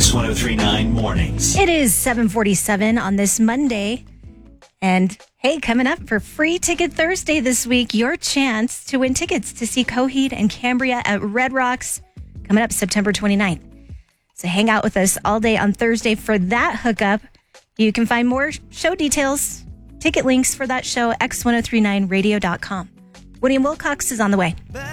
X1039 Mornings. It is 7:47 on this Monday. And hey, coming up for Free Ticket Thursday this week, your chance to win tickets to see Coheed and Cambria at Red Rocks coming up September 29th. So hang out with us all day on Thursday for that hookup. You can find more show details, ticket links for that show, x1039radio.com. William Wilcox is on the way.